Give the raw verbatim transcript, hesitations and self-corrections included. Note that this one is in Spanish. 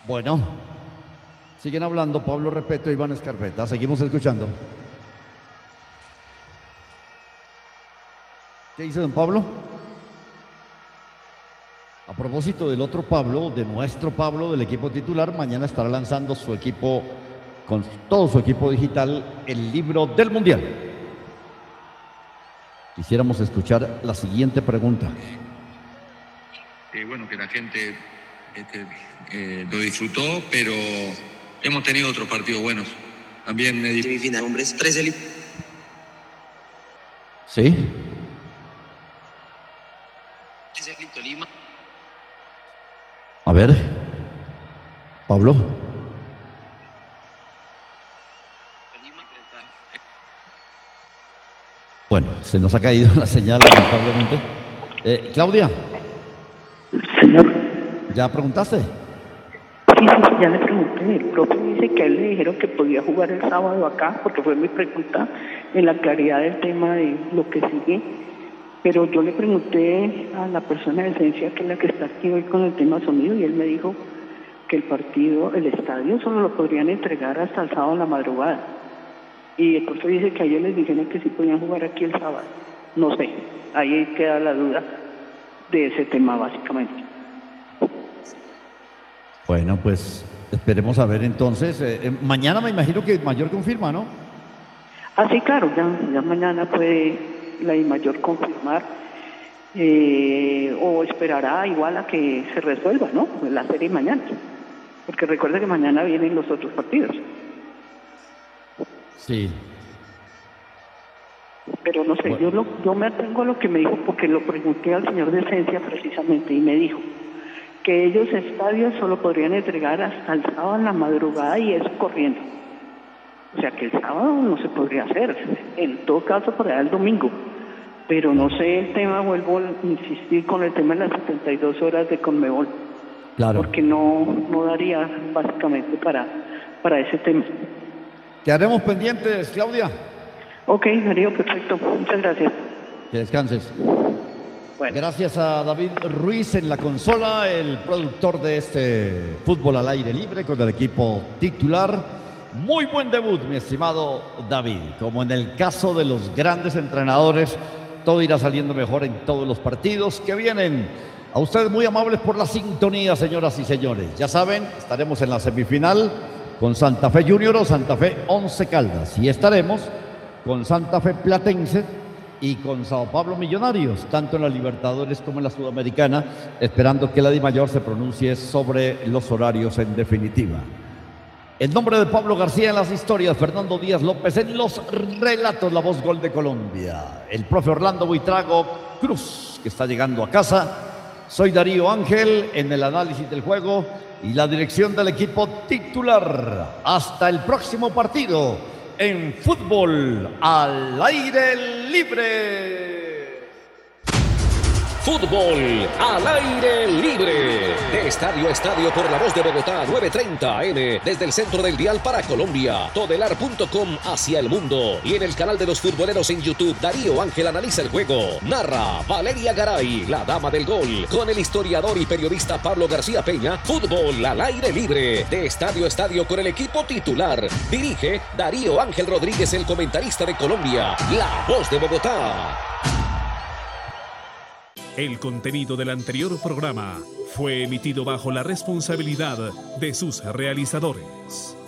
Bueno, siguen hablando Pablo Repeto y Iván Escarpeta. Seguimos escuchando. ¿Qué dice don Pablo? A propósito del otro Pablo, de nuestro Pablo, del equipo titular, mañana estará lanzando su equipo, con todo su equipo digital, el libro del Mundial. Quisiéramos escuchar la siguiente pregunta. Eh, bueno, que la gente este, eh, lo disfrutó, pero hemos tenido otros partidos buenos. También me semifinal, hombres, tres del... ¿Sí? Tolima. A ver, Pablo. Bueno, se nos ha caído la señal, lamentablemente. Eh, Claudia. Señor. ¿Ya preguntaste? Sí, sí, ya le pregunté. El profe dice que a él le dijeron que podía jugar el sábado acá, porque fue mi pregunta en la claridad del tema de lo que sigue. Pero yo le pregunté a la persona de Esencia, que es la que está aquí hoy con el tema sonido, y él me dijo que el partido, el estadio, solo lo podrían entregar hasta el sábado en la madrugada. Y el profe dice que a ellos les dijeron que sí podían jugar aquí el sábado. No sé, ahí queda la duda de ese tema básicamente. Bueno, pues esperemos a ver entonces. Eh, eh, mañana me imagino que Mayor confirma, ¿no? Ah, sí, claro, ya, ya mañana puede la Mayor confirmar eh, o esperará igual a que se resuelva, ¿no? La serie mañana. Porque recuerda que mañana vienen los otros partidos. Sí. Pero no sé, bueno. yo, lo, yo me atengo a lo que me dijo porque lo pregunté al señor de Esencia precisamente y me dijo que ellos estadios solo podrían entregar hasta el sábado en la madrugada y eso corriendo. O sea que el sábado no se podría hacer, en todo caso por allá el domingo. Pero no sé el tema, vuelvo a insistir con el tema de las setenta y dos horas de Conmebol. Claro. Porque no, no daría básicamente para, para ese tema. Quedaremos pendientes, Claudia. Ok, Darío, perfecto. Muchas gracias. Que descanses. Bueno. Gracias a David Ruiz en la consola, el productor de este fútbol al aire libre con el equipo titular. Muy buen debut, mi estimado David. Como en el caso de los grandes entrenadores, todo irá saliendo mejor en todos los partidos que vienen. A ustedes muy amables por la sintonía, señoras y señores. Ya saben, estaremos en la semifinal con Santa Fe Junior o Santa Fe Once Caldas. Y estaremos con Santa Fe Platense y con Sao Paulo Millonarios, tanto en la Libertadores como en la Sudamericana, esperando que la DIMAYOR se pronuncie sobre los horarios en definitiva. El nombre de Pablo García en las historias, Fernando Díaz López en los relatos, la voz gol de Colombia. El profe Orlando Buitrago Cruz, que está llegando a casa. Soy Darío Ángel en el análisis del juego y la dirección del equipo titular. Hasta el próximo partido en Fútbol al Aire Libre. Fútbol al aire libre. De estadio a estadio por la voz de Bogotá, nueve treinta A M. Desde el centro del dial para Colombia. Todelar punto com hacia el mundo. Y en el canal de los futboleros en YouTube, Darío Ángel analiza el juego. Narra Valeria Garay, la dama del gol. Con el historiador y periodista Pablo García Peña. Fútbol al aire libre. De estadio a estadio con el equipo titular. Dirige Darío Ángel Rodríguez, el comentarista de Colombia. La voz de Bogotá. El contenido del anterior programa fue emitido bajo la responsabilidad de sus realizadores.